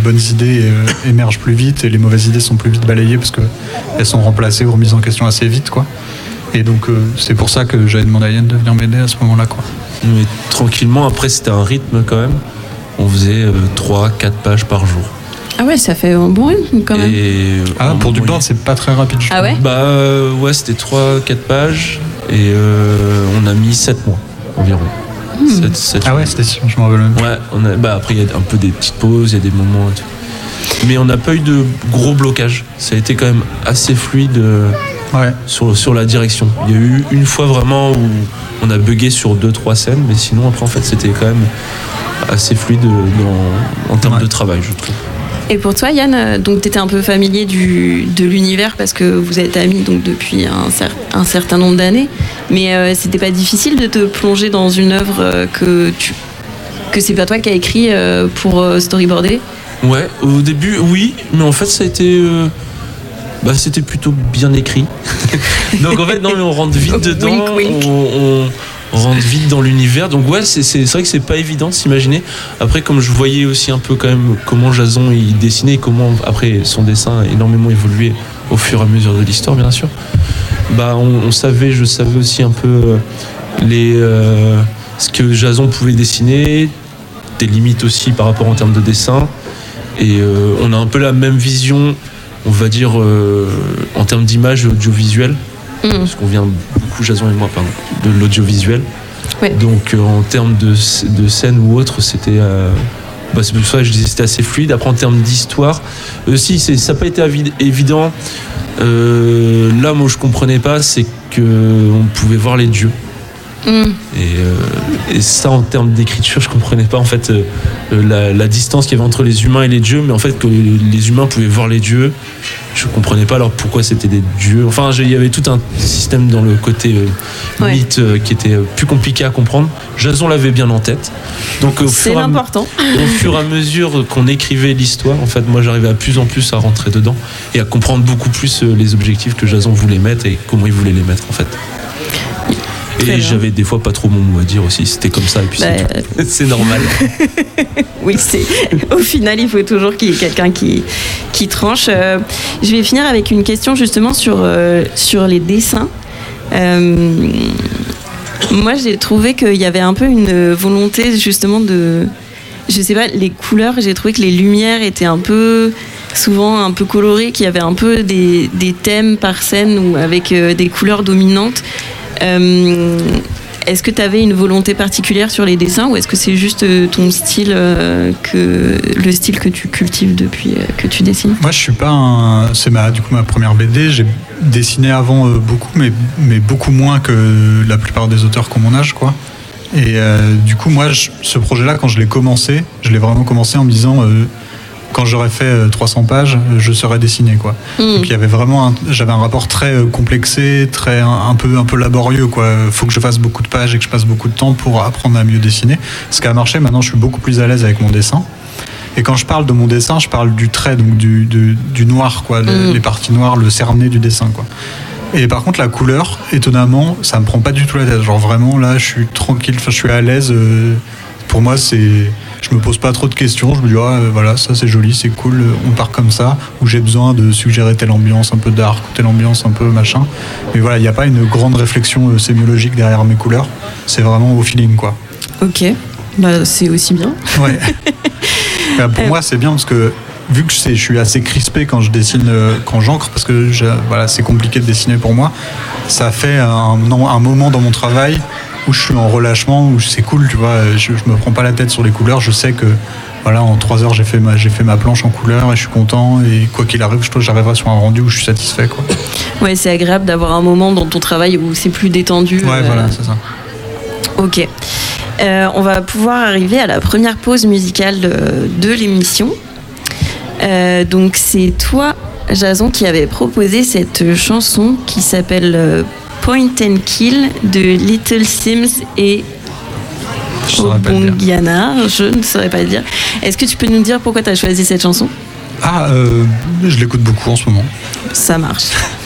bonnes idées émergent plus vite et les mauvaises idées sont plus vite balayées parce qu'elles sont remplacées ou remises en question assez vite, quoi. Et donc c'est pour ça que j'avais demandé à Yann de venir m'aider à ce moment-là, quoi. Mais tranquillement, après c'était un rythme quand même. On faisait 3-4 pages par jour. Ah ouais, ça fait un bon rythme quand même. Pour du board, c'est pas très rapide. Ah ouais ? Ouais, c'était 3-4 pages et on a mis 7 mois environ. 7 ah ouais, c'était sûr, je m'en rappelle même. Ouais, après il y a un peu des petites pauses, il y a des moments et tout. Mais on n'a pas eu de gros blocages. Ça a été quand même assez fluide sur la direction. Il y a eu une fois vraiment où on a bugué sur 2-3 scènes, mais sinon après en fait c'était quand même assez fluide en termes de travail, je trouve. Et pour toi, Yann, donc tu étais un peu familier de l'univers parce que vous êtes amis donc depuis un certain nombre d'années, mais c'était pas difficile de te plonger dans une œuvre que c'est pas toi qui as écrit pour storyboarder ? Ouais, au début, oui, mais en fait ça a été... c'était plutôt bien écrit. Donc en fait, non, mais on rentre vite dedans. Wink, wink. On rentre vite dans l'univers. Donc ouais, c'est vrai que c'est pas évident de s'imaginer. Après, comme je voyais aussi un peu quand même comment Jason il dessinait, comment après son dessin a énormément évolué au fur et à mesure de l'histoire, bien sûr. Je savais aussi un peu ce que Jason pouvait dessiner, des limites aussi par rapport en termes de dessin. Et on a un peu la même vision, on va dire, en termes d'image audiovisuelle. Parce qu'on vient beaucoup, Jason et moi, de l'audiovisuel. Ouais. Donc en termes de scène ou autre, c'était c'est pour ça que je disais c'était assez fluide. Après en termes d'histoire aussi, ça n'a pas été évident. Là moi je comprenais pas, c'est qu'on pouvait voir les dieux. Et ça en termes d'écriture je comprenais pas en fait la distance qu'il y avait entre les humains et les dieux, mais en fait que les humains pouvaient voir les dieux, je comprenais pas alors pourquoi c'était des dieux. Enfin il y avait tout un système dans le côté mythe qui était plus compliqué à comprendre. Jason l'avait bien en tête, donc au fur et à mesure qu'on écrivait l'histoire, en fait moi j'arrivais à plus en plus à rentrer dedans et à comprendre beaucoup plus les objectifs que Jason voulait mettre et comment il voulait les mettre en fait. Et j'avais des fois pas trop mon mot à dire aussi, c'était comme ça et puis c'est normal. Oui, au final il faut toujours qu'il y ait quelqu'un qui tranche. Je vais finir avec une question justement sur les dessins. Moi j'ai trouvé qu'il y avait un peu une volonté justement je sais pas, les couleurs, j'ai trouvé que les lumières étaient souvent un peu colorées, qu'il y avait un peu des thèmes par scène ou avec des couleurs dominantes. Est-ce que tu avais une volonté particulière sur les dessins ou est-ce que c'est juste ton style, le style que tu cultives depuis que tu dessines ? Moi, je suis pas c'est ma première BD. J'ai dessiné avant beaucoup, mais beaucoup moins que la plupart des auteurs qui ont mon âge, quoi. Et du coup, moi, ce projet-là, quand je l'ai commencé, je l'ai vraiment commencé en me disant... quand j'aurais fait 300 pages, je saurais dessiner, quoi. Donc il y avait vraiment j'avais un rapport très complexé, très un peu laborieux, quoi. Faut que je fasse beaucoup de pages et que je passe beaucoup de temps pour apprendre à mieux dessiner. Ce qui a marché, maintenant je suis beaucoup plus à l'aise avec mon dessin. Et quand je parle de mon dessin, je parle du trait, donc du noir, quoi, les parties noires, le cerné du dessin, quoi. Et par contre la couleur, étonnamment, ça me prend pas du tout la tête. Genre vraiment là, je suis tranquille, je suis à l'aise. Pour moi, je me pose pas trop de questions, je me dis voilà, ça c'est joli, c'est cool, on part comme ça, ou j'ai besoin de suggérer telle ambiance un peu dark ou telle ambiance un peu machin. Mais voilà, il n'y a pas une grande réflexion sémiologique derrière mes couleurs, c'est vraiment au feeling, quoi. Ok, c'est aussi bien. Ouais. Pour moi c'est bien parce que vu que je suis assez crispé quand je dessine, quand j'encre, parce que c'est compliqué de dessiner pour moi, ça fait un moment dans mon travail où je suis en relâchement, où c'est cool, tu vois, je me prends pas la tête sur les couleurs, je sais que voilà, en 3 heures j'ai fait ma planche en couleur et je suis content, et quoi qu'il arrive, j'arriverai sur un rendu où je suis satisfait, quoi. Ouais, c'est agréable d'avoir un moment dans ton travail où c'est plus détendu. Ouais, voilà, c'est ça. Ok. On va pouvoir arriver à la première pause musicale de l'émission. Donc c'est toi, Jason, qui avait proposé cette chanson qui s'appelle Point and Kill de Little Sims et Obongiana. Je ne saurais pas le dire. Est-ce que tu peux nous dire pourquoi tu as choisi cette chanson ? Je l'écoute beaucoup en ce moment. Ça marche.